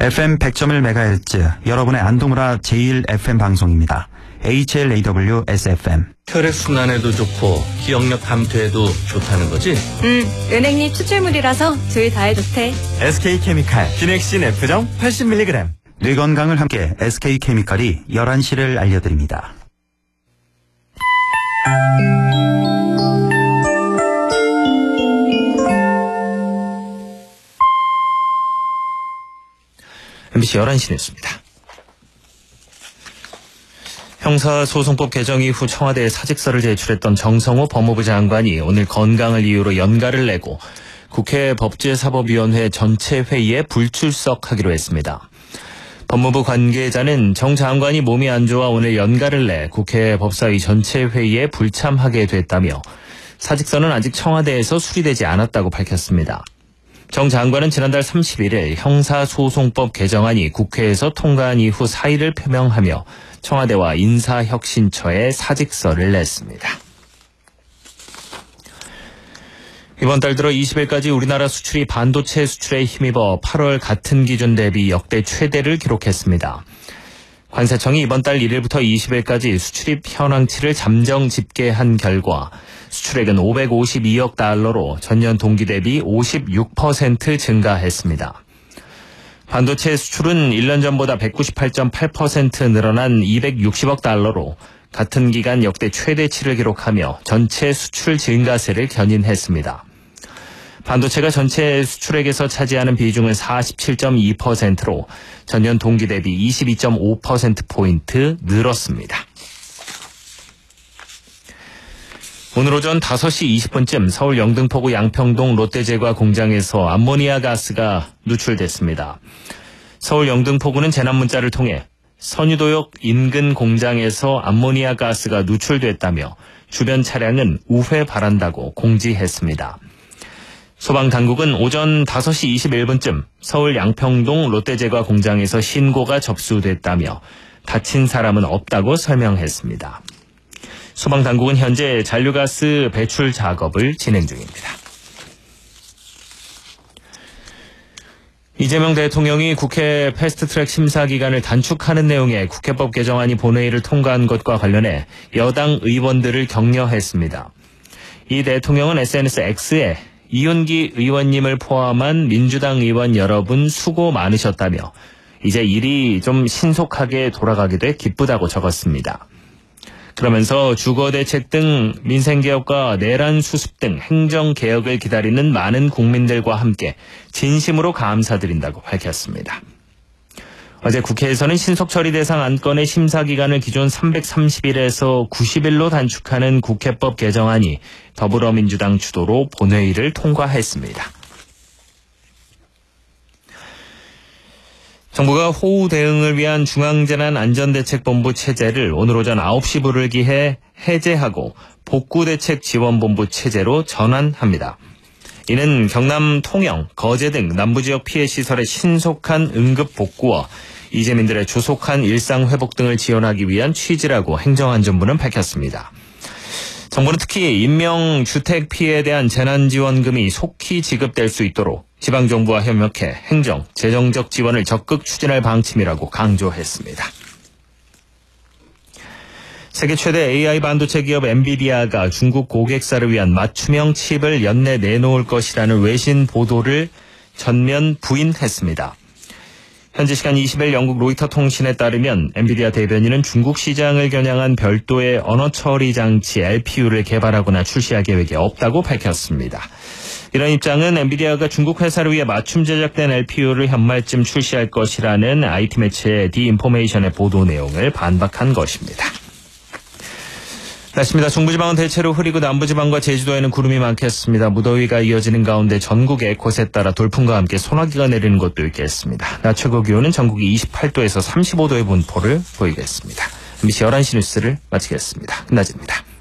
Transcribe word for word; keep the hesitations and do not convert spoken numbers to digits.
에프엠 백 점 일 메가헤르츠 여러분의 안동문화 제일 에프엠 방송입니다. 에이치엘에이더블유에스에프엠. 혈액순환에도 좋고 기억력 감퇴에도 좋다는 거지? 응, 은행잎 추출물이라서 둘 다에 좋대. 에스케이케미칼 기넥신 F정 팔십 밀리그램. 뇌 건강을 함께 에스케이케미칼이 열한 시를 알려드립니다. 엠비씨 열한 시 뉴스입니다. 형사소송법 개정 이후 청와대에 사직서를 제출했던 정성호 법무부 장관이 오늘 건강을 이유로 연가를 내고 국회 법제사법위원회 전체 회의에 불출석하기로 했습니다. 법무부 관계자는 정 장관이 몸이 안 좋아 오늘 연가를 내 국회 법사위 전체 회의에 불참하게 됐다며 사직서는 아직 청와대에서 수리되지 않았다고 밝혔습니다. 정 장관은 지난달 삼십일 일 형사소송법 개정안이 국회에서 통과한 이후 사의를 표명하며 청와대와 인사혁신처에 사직서를 냈습니다. 이번 달 들어 이십 일까지 우리나라 수출이 반도체 수출에 힘입어 팔월 같은 기준 대비 역대 최대를 기록했습니다. 관세청이 이번 달 일 일부터 이십 일까지 수출입 현황치를 잠정 집계한 결과 수출액은 오백오십이억 달러로 전년 동기 대비 오십육 퍼센트 증가했습니다. 반도체 수출은 일 년 전보다 백구십팔 점 팔 퍼센트 늘어난 이백육십억 달러로 같은 기간 역대 최대치를 기록하며 전체 수출 증가세를 견인했습니다. 반도체가 전체 수출액에서 차지하는 비중은 사십칠 점 이 퍼센트로 전년 동기 대비 이십이 점 오 퍼센트포인트 늘었습니다. 오늘 오전 다섯 시 이십 분쯤 서울 영등포구 양평동 롯데제과 공장에서 암모니아 가스가 누출됐습니다. 서울 영등포구는 재난문자를 통해 선유도역 인근 공장에서 암모니아 가스가 누출됐다며 주변 차량은 우회 바란다고 공지했습니다. 소방당국은 오전 다섯 시 이십일 분쯤 서울 양평동 롯데제과 공장에서 신고가 접수됐다며 다친 사람은 없다고 설명했습니다. 소방당국은 현재 잔류가스 배출 작업을 진행 중입니다. 이재명 대통령이 국회 패스트트랙 심사 기간을 단축하는 내용의 국회법 개정안이 본회의를 통과한 것과 관련해 여당 의원들을 격려했습니다. 이 대통령은 에스엔에스 X에 이윤기 의원님을 포함한 민주당 의원 여러분 수고 많으셨다며 이제 일이 좀 신속하게 돌아가게 돼 기쁘다고 적었습니다. 그러면서 주거대책 등 민생개혁과 내란 수습 등 행정개혁을 기다리는 많은 국민들과 함께 진심으로 감사드린다고 밝혔습니다. 어제 국회에서는 신속처리 대상 안건의 심사기간을 기존 삼백삼십 일에서 구십 일로 단축하는 국회법 개정안이 더불어민주당 주도로 본회의를 통과했습니다. 정부가 호우 대응을 위한 중앙재난안전대책본부 체제를 오늘 오전 아홉 시 불을기해 해제하고 복구대책지원본부 체제로 전환합니다. 이는 경남 통영, 거제 등 남부지역 피해시설의 신속한 응급 복구와 이재민들의 조속한 일상회복 등을 지원하기 위한 취지라고 행정안전부는 밝혔습니다. 정부는 특히 인명주택 피해에 대한 재난지원금이 속히 지급될 수 있도록 지방정부와 협력해 행정, 재정적 지원을 적극 추진할 방침이라고 강조했습니다. 세계 최대 에이아이 반도체 기업 엔비디아가 중국 고객사를 위한 맞춤형 칩을 연내 내놓을 것이라는 외신 보도를 전면 부인했습니다. 현지 시간 이십 일 영국 로이터 통신에 따르면 엔비디아 대변인은 중국 시장을 겨냥한 별도의 언어 처리 장치 엘피유를 개발하거나 출시할 계획이 없다고 밝혔습니다. 이런 입장은 엔비디아가 중국 회사를 위해 맞춤 제작된 엘피유를 연말쯤 출시할 것이라는 아이티 매체 디인포메이션의 보도 내용을 반박한 것입니다. 날씨입니다. 중부지방은 대체로 흐리고 남부지방과 제주도에는 구름이 많겠습니다. 무더위가 이어지는 가운데 전국에 곳에 따라 돌풍과 함께 소나기가 내리는 곳도 있겠습니다. 낮 최고 기온은 전국이 이십팔 도에서 삼십오 도의 분포를 보이겠습니다. 엠비씨 열한 시 뉴스를 마치겠습니다. 끝나집니다.